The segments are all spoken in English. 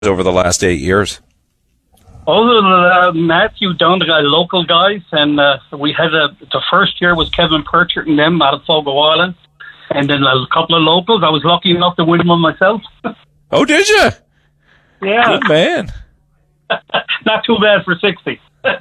over the last 8 years? Other than Matthew Dunn, the local guys, and we had the first year was Kevin Pritchard and them out of Fogo Island, and then a couple of locals. I was lucky enough to win one myself. Oh, did you? Yeah. Good man. Not too bad for 60.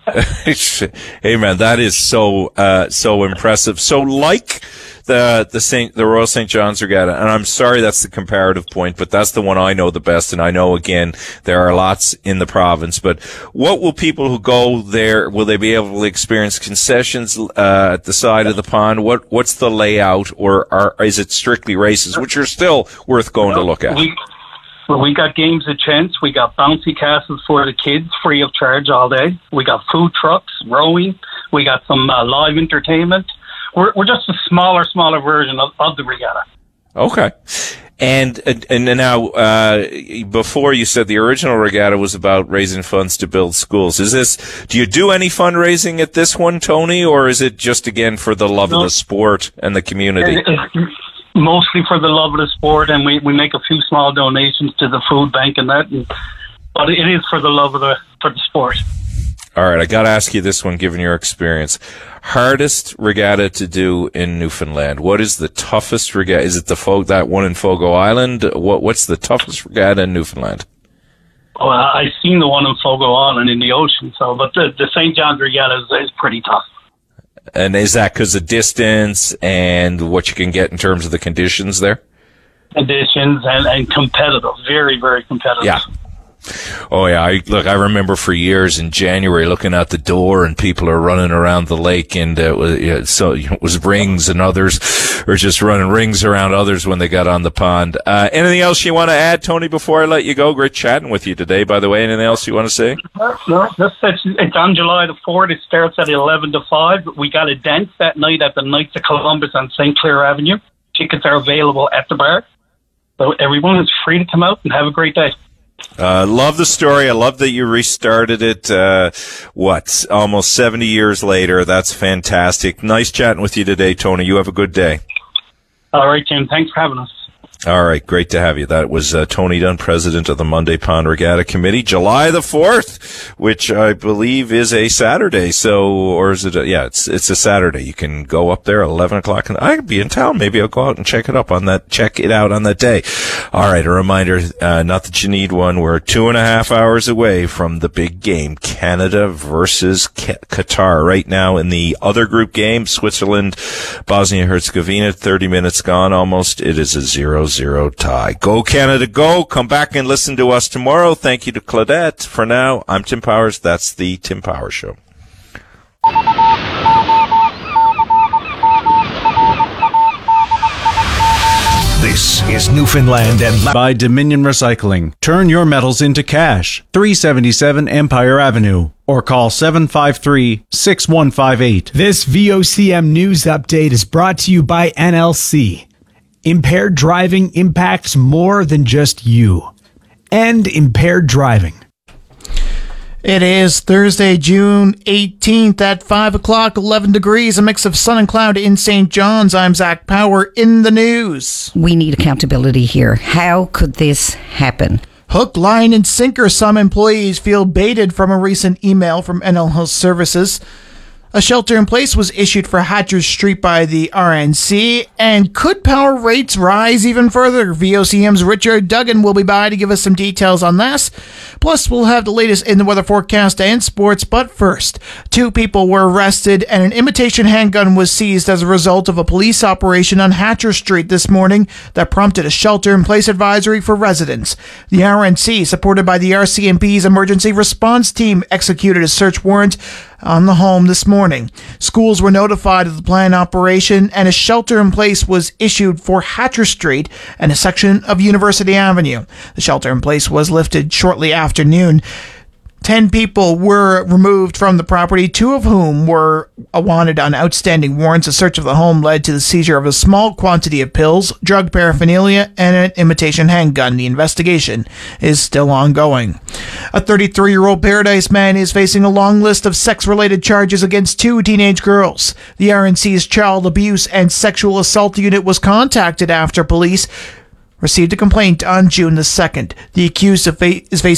Hey man, that is so impressive. So like the Royal St. John's Regatta, and I'm sorry that's the comparative point, but that's the one I know the best, and I know again there are lots in the province. But what will people who go there, will they be able to experience concessions at the side of the pond? What's the layout, or is it strictly races, which are still worth going to look at? We got games of chance. We got bouncy castles for the kids, free of charge all day. We got food trucks, rowing. We got some live entertainment. We're just a smaller version of the regatta. Okay. And now, before you said the original regatta was about raising funds to build schools. Do you do any fundraising at this one, Tony, or is it just again for the love of the sport and the community? Mostly for the love of the sport, and we make a few small donations to the food bank and that. But it is for the love of the sport. All right, I got to ask you this one, given your experience. Hardest regatta to do in Newfoundland. What is the toughest regatta? Is it that one in Fogo Island? What's the toughest regatta in Newfoundland? Well, I've seen the one in Fogo Island in the ocean, but the St. John's Regatta is pretty tough. And is that because of distance and what you can get in terms of the conditions there? Conditions and competitive, very, very competitive. Yeah. Oh yeah, I remember for years in January looking out the door and people are running around the lake, and it was rings, and others are just running rings around others when they got on the pond. Anything else you want to add, Tony, before I let you go? Great chatting with you today, by the way. Anything else you want to say? No, it's on July the 4th. It starts at 11 to 5. We got a dance that night at the Knights of Columbus on St. Clair Avenue. Tickets are available at the bar. So everyone is free to come out and have a great day. Love the story. I love that you restarted it, almost 70 years later. That's fantastic. Nice chatting with you today, Tony. You have a good day. All right, Jim. Thanks for having us. All right. Great to have you. That was Tony Dunn, president of the Monday Pond Regatta Committee. July the 4th, which I believe is a Saturday. Or is it? It's a Saturday. You can go up there at 11 o'clock. And I could be in town. Maybe I'll go out and check it out on that day. All right. A reminder, not that you need one. We're 2.5 hours away from the big game, Canada versus Qatar. Right now in the other group game, Switzerland, Bosnia-Herzegovina, 30 minutes gone almost. It is a 0-0 tie. Go Canada, go. Come back and listen to us tomorrow. Thank you to Claudette. For now, I'm Tim Powers. That's the Tim Powers Show. This is Newfoundland and by Dominion Recycling. Turn your metals into cash. 377 Empire Avenue. Or call 753-6158. This VOCM news update is brought to you by NLC. Impaired driving impacts more than just you. End impaired driving. It is Thursday, June 18th at 5 o'clock, 11 degrees, a mix of sun and cloud in St. John's. I'm Zach Power in the news. We need accountability here. How could this happen? Hook, line, and sinker. Some employees feel baited from a recent email from NL Health Services. A shelter in place was issued for Hatcher Street by the RNC. And could power rates rise even further? VOCM's Richard Duggan will be by to give us some details on this. Plus, we'll have the latest in the weather forecast and sports. But first, 2 people were arrested and an imitation handgun was seized as a result of a police operation on Hatcher Street this morning that prompted a shelter-in-place advisory for residents. The RNC, supported by the RCMP's emergency response team, executed a search warrant on the home this morning. Schools were notified of the planned operation, and a shelter-in-place was issued for Hatcher Street and a section of University Avenue. The shelter-in-place was lifted shortly after noon. 10 people were removed from the property, 2 of whom were wanted on outstanding warrants. A search of the home led to the seizure of a small quantity of pills, drug paraphernalia, and an imitation handgun. The investigation is still ongoing. A 33-year-old Paradise man is facing a long list of sex-related charges against 2 teenage girls. The RNC's Child Abuse and Sexual Assault Unit was contacted after police received a complaint on June the 2nd. The accused is facing